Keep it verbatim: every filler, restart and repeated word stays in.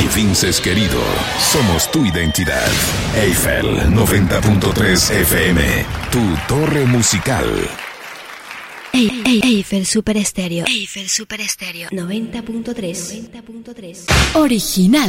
Vinces querido, somos tu identidad. Eiffel noventa punto tres F M, tu torre musical. Ey, ey, Eiffel Super Estéreo. Eiffel Super Estéreo noventa punto tres. Original.